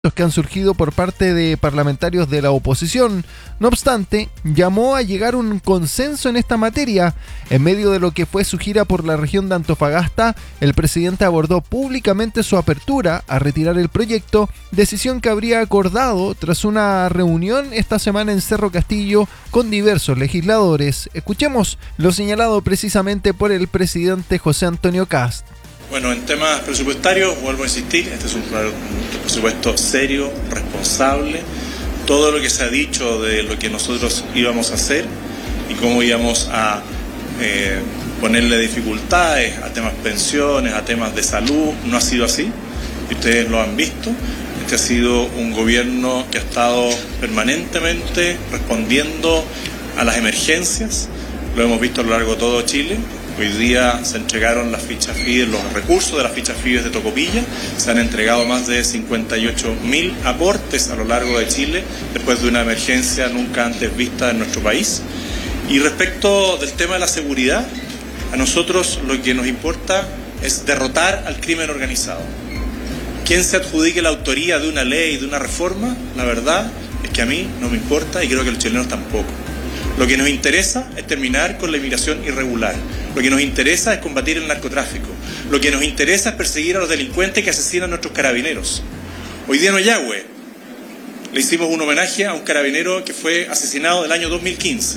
que han surgido por parte de parlamentarios de la oposición. No obstante, llamó a llegar a un consenso en esta materia. En medio de lo que fue su gira por la región de Antofagasta, el presidente abordó públicamente su apertura a retirar el proyecto, decisión que habría acordado tras una reunión esta semana en Cerro Castillo con diversos legisladores. Escuchemos lo señalado precisamente por el presidente José Antonio Kast. Bueno, en temas presupuestarios, vuelvo a insistir, este es un presupuesto serio, responsable. Todo lo que se ha dicho de lo que nosotros íbamos a hacer y cómo íbamos a ponerle dificultades a temas pensiones, a temas de salud, no ha sido así. Y ustedes lo han visto. Este ha sido un gobierno que ha estado permanentemente respondiendo a las emergencias. Lo hemos visto a lo largo de todo Chile. Hoy día se entregaron las fichas FIDES, los recursos de las fichas FIDES de Tocopilla. Se han entregado más de 58.000 aportes a lo largo de Chile después de una emergencia nunca antes vista en nuestro país. Y respecto del tema de la seguridad, a nosotros lo que nos importa es derrotar al crimen organizado. Quien se adjudique la autoría de una ley, de una reforma, la verdad es que a mí no me importa y creo que los chilenos tampoco. Lo que nos interesa es terminar con la inmigración irregular. Lo que nos interesa es combatir el narcotráfico. Lo que nos interesa es perseguir a los delincuentes que asesinan a nuestros carabineros. Hoy día en Ollagüe le hicimos un homenaje a un carabinero que fue asesinado en el año 2015.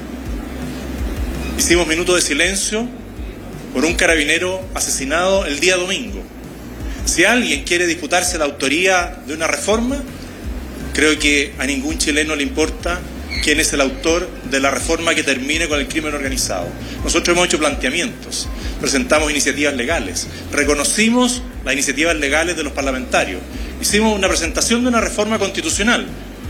Hicimos minuto de silencio por un carabinero asesinado el día domingo. Si alguien quiere disputarse la autoría de una reforma, creo que a ningún chileno le importa quién es el autor de la reforma que termine con el crimen organizado. Nosotros hemos hecho planteamientos, presentamos iniciativas legales, reconocimos las iniciativas legales de los parlamentarios, hicimos una presentación de una reforma constitucional.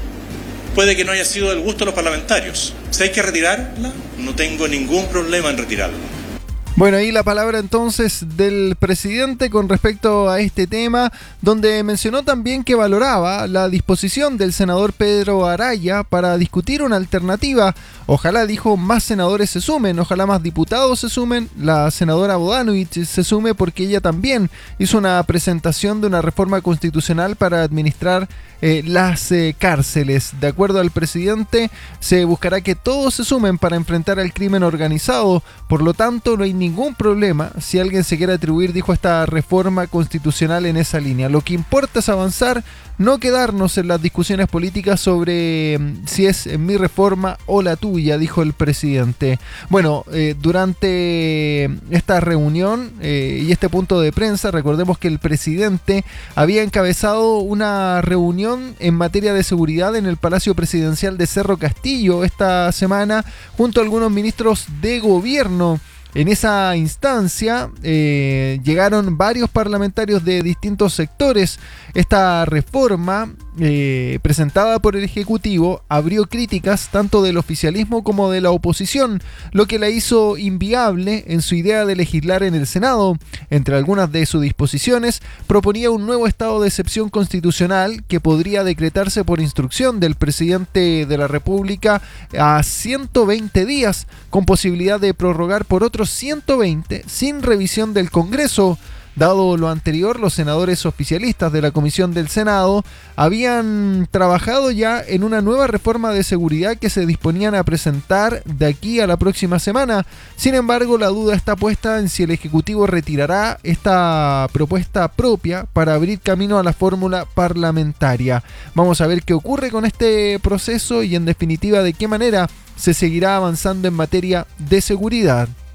Puede que no haya sido del gusto de los parlamentarios. Si hay que retirarla, no tengo ningún problema en retirarla. Bueno, ahí la palabra entonces del presidente con respecto a este tema, donde mencionó también que valoraba la disposición del senador Pedro Araya para discutir una alternativa. Ojalá, dijo, más senadores se sumen, ojalá más diputados se sumen, la senadora Bodanovich se sume porque ella también hizo una presentación de una reforma constitucional para administrar las cárceles. De acuerdo al presidente, se buscará que todos se sumen para enfrentar al crimen organizado, por lo tanto no hay ningún problema si alguien se quiere atribuir, dijo, esta reforma constitucional en esa línea. Lo que importa es avanzar, no quedarnos en las discusiones políticas sobre si es mi reforma o la tuya, dijo el presidente. Bueno, durante esta reunión y este punto de prensa, recordemos que el presidente había encabezado una reunión en materia de seguridad en el Palacio Presidencial de Cerro Castillo esta semana junto a algunos ministros de gobierno. En esa instancia llegaron varios parlamentarios de distintos sectores. Esta reforma presentada por el Ejecutivo abrió críticas tanto del oficialismo como de la oposición, lo que la hizo inviable en su idea de legislar en el Senado. Entre algunas de sus disposiciones, proponía un nuevo estado de excepción constitucional que podría decretarse por instrucción del presidente de la República a 120 días, con posibilidad de prorrogar por otros 120 sin revisión del Congreso. Dado lo anterior, los senadores oficialistas de la Comisión del Senado habían trabajado ya en una nueva reforma de seguridad que se disponían a presentar de aquí a la próxima semana. Sin embargo, la duda está puesta en si el Ejecutivo retirará esta propuesta propia para abrir camino a la fórmula parlamentaria. Vamos a ver qué ocurre con este proceso y, en definitiva, de qué manera se seguirá avanzando en materia de seguridad.